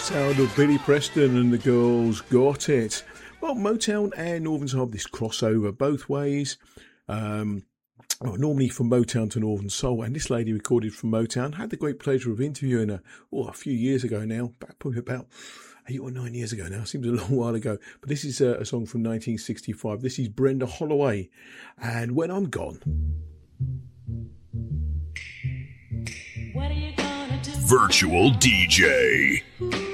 sound of Billy Preston and the Girls Got It. Well, Motown and Northern Soul have this crossover both ways. Normally from Motown to Northern Soul, and this lady recorded from Motown. Had the great pleasure of interviewing her a few years ago now, probably about 8 or 9 years ago now. Seems a long while ago, but this is a song from 1965. This is Brenda Holloway, and When I'm Gone. Virtual DJ.